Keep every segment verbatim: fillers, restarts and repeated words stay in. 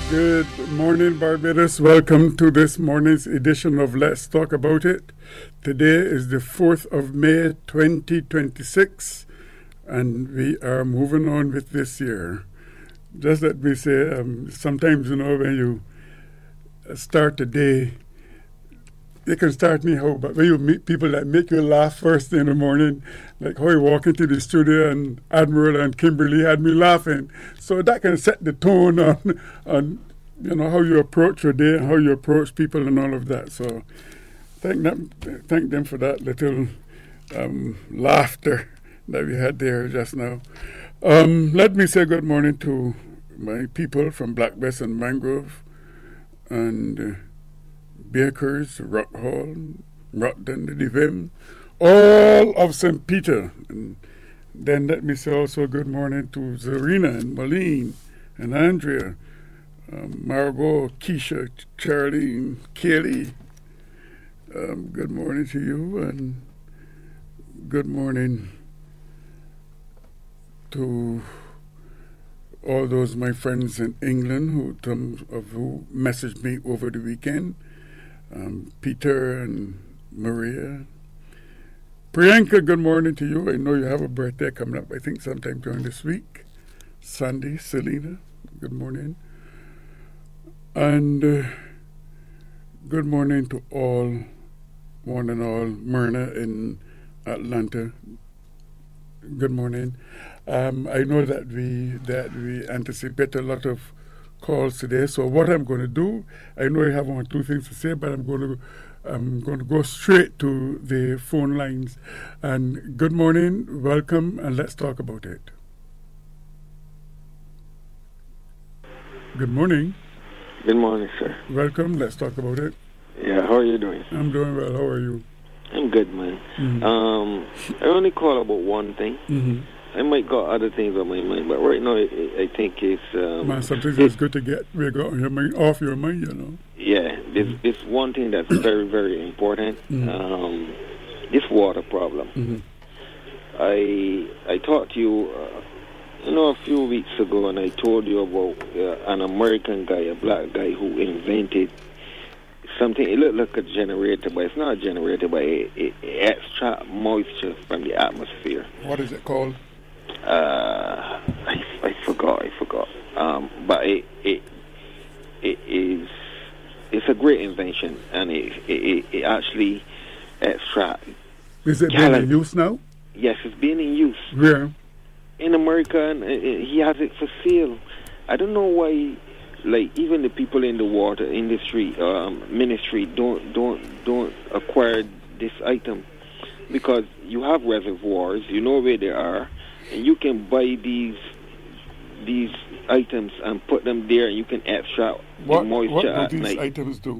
Good morning, Barbados. Welcome to this morning's edition of Let's Talk About It. Today is the fourth of May, twenty twenty-six, and we are moving on with this year. Just let me say, um, sometimes, you know, when you start a day, you can start anyhow, but when you meet people that make you laugh first thing in the morning, like how you walk into the studio and Admiral and Kimberly had me laughing. So that can set the tone on, on you know, how you approach your day and how you approach people and all of that. So thank them, thank them for that little um, laughter that we had there just now. Um, let me say good morning to my people from Black Bess and Mangrove and Uh, Bakers, Rock Hall, Rockden, the Divim, all of Saint Peter. And then let me say also good morning to Zarina and Marlene and Andrea, um, Margot, Keisha, Charlene, Kaylee. Um, good morning to you, and good morning to all those my friends in England who, some of who messaged me over the weekend. Um, Peter and Maria. Priyanka, good morning to you. I know you have a birthday coming up, I think sometime during this week. Sandy, Selena, good morning. And uh, good morning to all, one and all. Myrna in Atlanta, good morning. Um, I know that we that we anticipate a lot of calls today. So what I'm going to do, I know I have one or two things to say, but I'm going to I'm going to go straight to the phone lines. And good morning, welcome, and let's talk about it. Good morning. Good morning, sir. Welcome, let's talk about it. Yeah, how are you doing? I'm doing well. How are you? I'm good, man. Mm-hmm. Um, I only call about one thing. Mm-hmm. I might got other things on my mind, but right now I, I think it's... Um, Man, sometimes it's good to get we got on your mind, off your mind, you know. Yeah, this mm-hmm. this one thing that's very, very important, mm-hmm. um, this water problem. Mm-hmm. I I talked to you, uh, you know, a few weeks ago, and I told you about uh, an American guy, a black guy, who invented something. It looked like a generator, but it's not a generator, but it, it, it extracts moisture from the atmosphere. What is it called? Uh, I, I forgot, I forgot. Um, but it, it it is it's a great invention, and it it, it actually extracts. Is it gallon. being in use now? Yes, it's being in use. Where? In America, and it, it, he has it for sale. I don't know why. Like even the people in the water industry, um, ministry, don't don't don't acquire this item, because you have reservoirs, you know where they are, and you can buy these these items and put them there, and you can extract what, the moisture what at do these night. items do?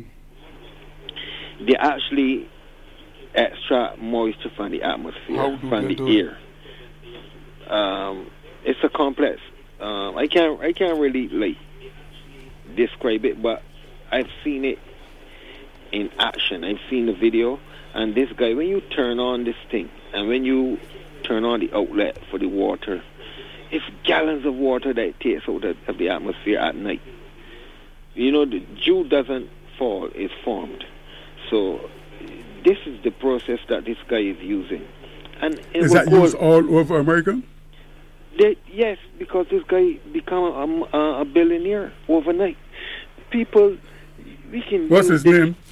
They actually extract moisture from the atmosphere, from the air. It? Um, it's a complex. Um, I can't I can't really like describe it, but I've seen it in action. I've seen the video, and this guy, when you turn on this thing and when you turn on the outlet for the water, it's gallons of water that it takes out of the atmosphere at night. You know, the dew doesn't fall, it's formed. So this is the process that this guy is using. And it is that used all over America? They, yes, because this guy become a, a, a billionaire overnight. People, we can. What's his this. name?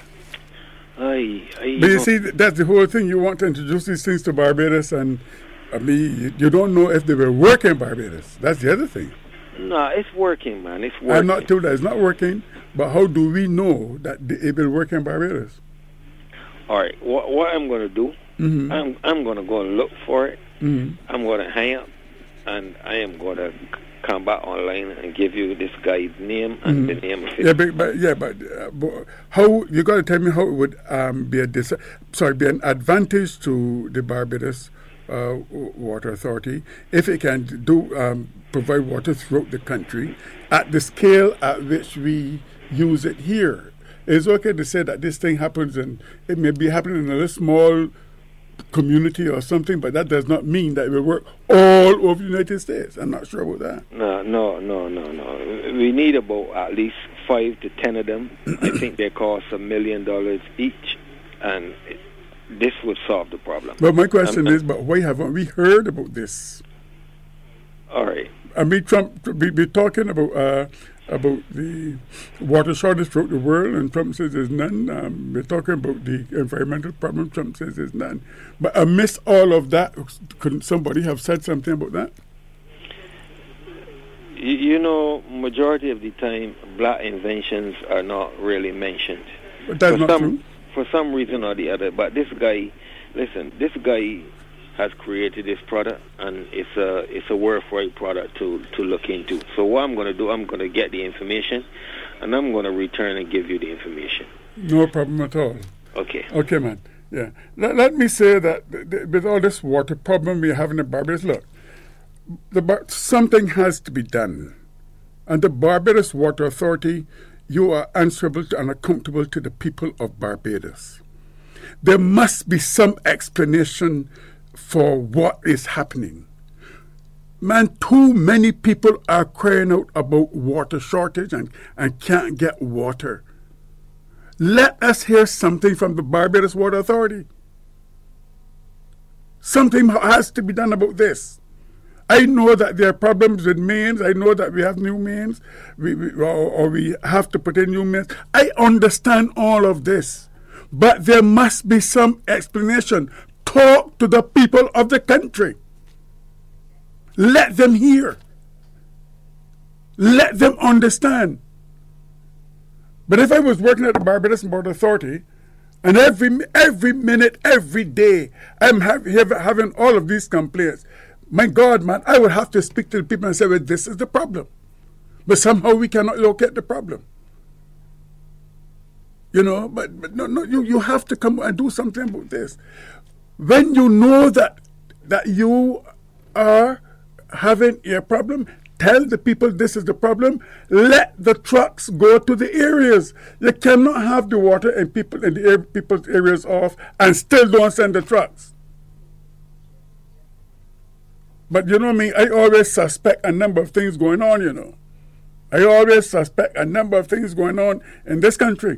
I, I, but you see, that's the whole thing. You want to introduce these things to Barbados, and I mean, you, you don't know if they will work in Barbados. That's the other thing. No, it's working, man. It's working. I'm not told that it's not working, but how do we know that it will work in Barbados? All right, what, what I'm going to do, mm-hmm. I'm I'm going to go and look for it. Mm-hmm. I'm going to hang up, and I am going to come back online and give you this guy's name and mm-hmm. the name of his. Yeah, but, but yeah, but, uh, but how you got to tell me how it would um, be a dis- sorry be an advantage to the Barbados uh, Water Authority if it can do um, provide water throughout the country at the scale at which we use it here. It's okay to say that this thing happens and it may be happening in a little small community or something, but that does not mean that it will work all over the United States. I'm not sure about that. No, no, no, no, no. We need about at least five to ten of them. I think they cost a million dollars each, and it, this would solve the problem. But my question um, is, but why haven't we heard about this? All right. I mean, Trump, we, we're talking about uh, about the water shortage throughout the world, and Trump says there's none. Um, we're talking about the environmental problem. Trump says there's none. But amidst all of that, couldn't somebody have said something about that? You, you know, majority of the time, black inventions are not really mentioned. But that's for not some, true. For some reason or the other. But this guy, listen, this guy has created this product, and it's a it's a worthwhile product to to look into. So what I'm going to do, I'm going to get the information, and I'm going to return and give you the information. No problem at all. Okay. Okay, man. Yeah. Let, let me say that th- th- with all this water problem we have in the Barbados, look, the bar- something has to be done. And the Barbados Water Authority, you are answerable to and accountable to the people of Barbados. There must be some explanation for what is happening. Man, too many people are crying out about water shortage and, and can't get water. Let us hear something from the Barbados Water Authority. Something has to be done about this. I know that there are problems with mains. I know that we have new mains, we, we, or, or we have to put in new mains. I understand all of this. But there must be some explanation. Talk to the people of the country. Let them hear. Let them understand. But if I was working at the Barbados Water Authority, and every every minute, every day, I'm have, have, having all of these complaints, my God, man, I would have to speak to the people and say, well, this is the problem. But somehow we cannot locate the problem. You know, but, but no, no, you, you have to come and do something about this. When you know that that you are having a problem, tell the people this is the problem. Let the trucks go to the areas. You cannot have the water and people in the air, people's areas off and still don't send the trucks. But you know me, I always suspect a number of things going on, you know. I always suspect a number of things going on in this country.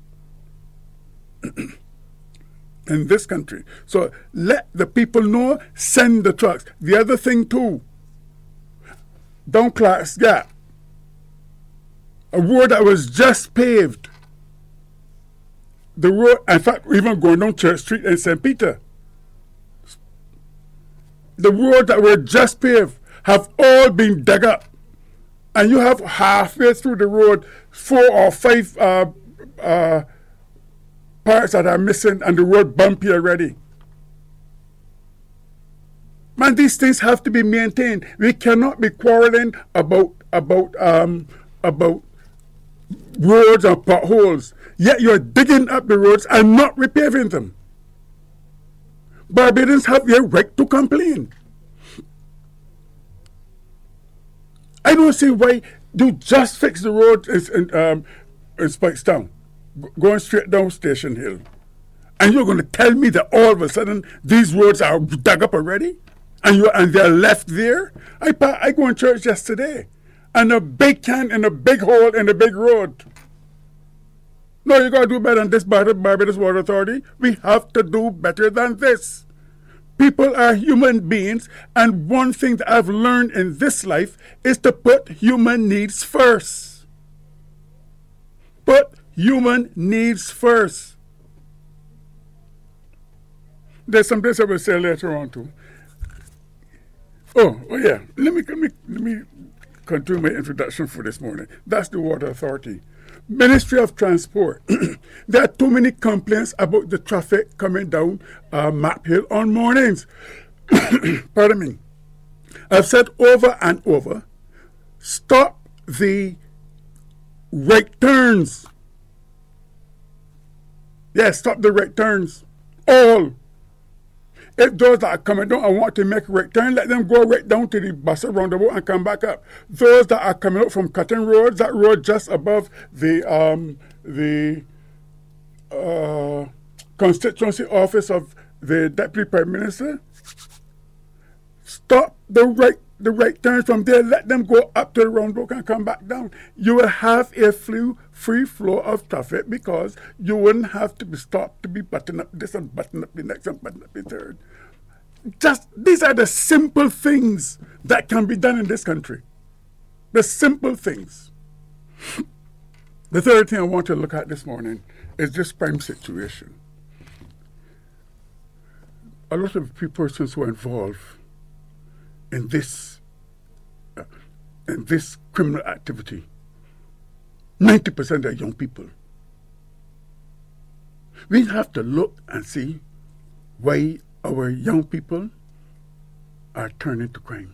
in this country. So let the people know, send the trucks. The other thing too, down Clark's Gap, a road that was just paved. The road, in fact, even going down Church Street in Saint Peter, the road that were just paved have all been dug up. And you have halfway through the road four or five uh, uh, parts that are missing and the road bumpy already. Man, these things have to be maintained. We cannot be quarreling about about um, about roads and potholes, yet you're digging up the roads and not repaving them. Barbadians have their right to complain. I don't see why you just fix the road in, um, in Spikestown, going straight down Station Hill. And you're going to tell me that all of a sudden these roads are dug up already? And you and they're left there? I I go in church yesterday, and a big can in a big hole in a big road. No, you got to do better than this, Barbados Water Authority. We have to do better than this. People are human beings, and one thing that I've learned in this life is to put human needs first. Put human needs first. There's some things I will say later on too. Oh, oh yeah. Let me let me let me continue my introduction for this morning. That's the Water Authority. Ministry of Transport. There are too many complaints about the traffic coming down uh, Map Hill on mornings. Pardon me. I've said over and over, stop the right turns. Yes, stop the right turns. All. If those that are coming down and want to make a right turn, let them go right down to the bus roundabout and come back up. Those that are coming up from Cotton Road, that road just above the um, the uh, constituency office of the Deputy Prime Minister, stop the right the right turns from there, let them go up to the roundabout and come back down. You will have a free, free flow of traffic because you wouldn't have to be stopped to be button up this and button up the next and button up the third. Just these are the simple things that can be done in this country. The simple things. The third thing I want to look at this morning is this crime situation. A lot of persons who are involved in this uh, in this criminal activity, ninety percent are young people. We have to look and see why our young people are turning to crime.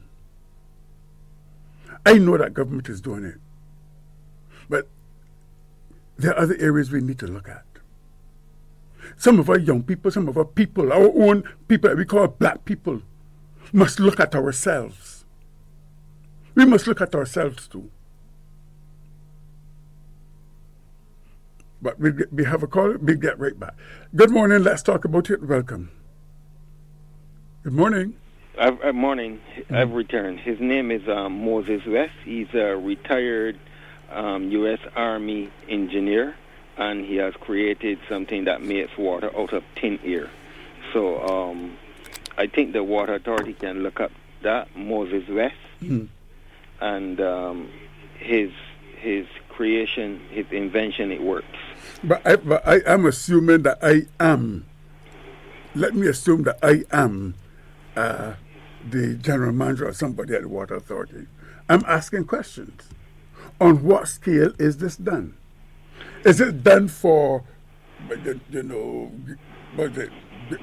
I know that government is doing it, but there are other areas we need to look at. Some of our young people, some of our people, our own people that we call black people, must look at ourselves. We must look at ourselves too. But we, we have a call, we get right back. Good morning, let's talk about it. Welcome. Good morning. Good uh, morning. Mm-hmm. I've returned. His name is um, Moses West. He's a retired um, U S Army engineer, and he has created something that makes water out of thin air. So um, I think the Water Authority can look up that, Moses West, mm-hmm. and um, his his creation, his invention, it works. But I, but I am assuming that I am, let me assume that I am uh, the general manager or somebody at the Water Authority. I'm asking questions. On what scale is this done? Is it done for, you know, was it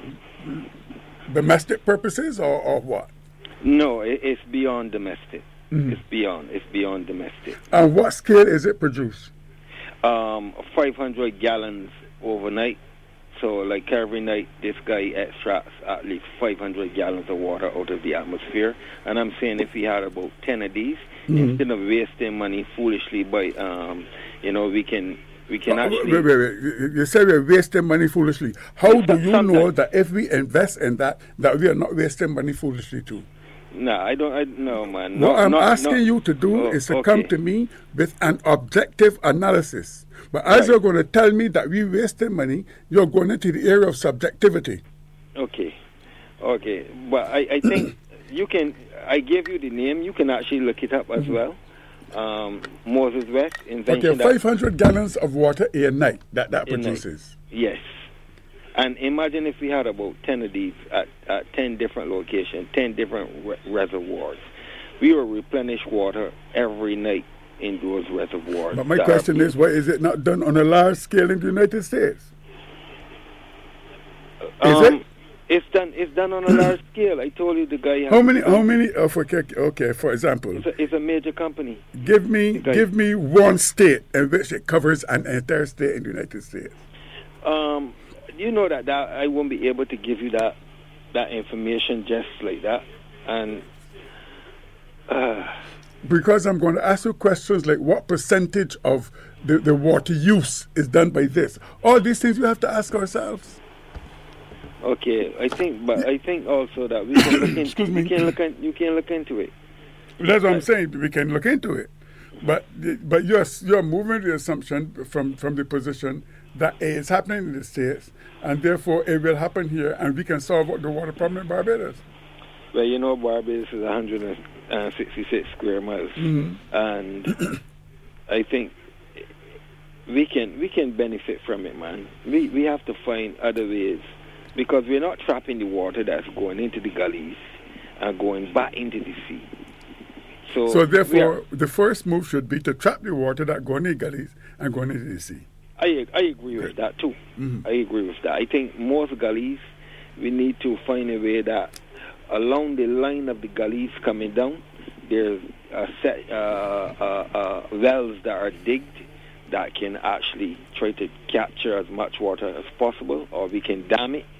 domestic purposes or, or what? No, it's beyond domestic. Mm-hmm. It's beyond. It's beyond domestic. And what scale is it produced? Um, five hundred gallons overnight. So, like every night, this guy extracts at least five hundred gallons of water out of the atmosphere. And I'm saying if we had about ten of these, mm-hmm. instead of wasting money foolishly by, um, you know, we can we can oh, actually. Wait, wait, wait. You say we're wasting money foolishly. How do you know that if we invest in that, that we are not wasting money foolishly too? No, I don't. I, no, man. What no, I'm not, asking not, you to do oh, is to okay. come to me with an objective analysis. But as right. you're going to tell me that we wasted money, you're going into the area of subjectivity. Okay. Okay. But I, I think you can, I gave you the name. You can actually look it up as mm-hmm. well. Um, Moses West invention. Okay, five hundred gallons of water a night that that produces. Night. Yes. And imagine if we had about ten of these at, at ten different locations, ten different re- reservoirs. We will replenish water every night in those reservoirs. But my question is, why is it not done on a large scale in the United States? Um, is it? It's done. It's done on a large scale. I told you the guy. How many? How many? Oh, for, okay, for example, it's a, it's a major company. Give me, give me one state in which it covers an entire state in the United States. Um. You know that, that I won't be able to give you that that information just like that, and uh, because I'm going to ask you questions like what percentage of the, the water use is done by this. All these things we have to ask ourselves. Okay, I think, but I think also that we can look into. Excuse me. You can look in, you can look into it. That's what I'm saying. We can look into it, but but you're you're moving the assumption from from the position that A is happening in the States, and therefore it will happen here, and we can solve the water problem in Barbados. Well, you know, Barbados is one hundred sixty-six square miles, mm-hmm. and I think we can we can benefit from it, man. We we have to find other ways, because we're not trapping the water that's going into the gullies and going back into the sea. So, so therefore, the first move should be to trap the water that going in the gullies and going into the sea. I I agree with that too. Mm-hmm. I agree with that. I think most gullies, we need to find a way that along the line of the gullies coming down, there's a set uh, uh, uh, wells that are digged that can actually try to capture as much water as possible, or we can dam it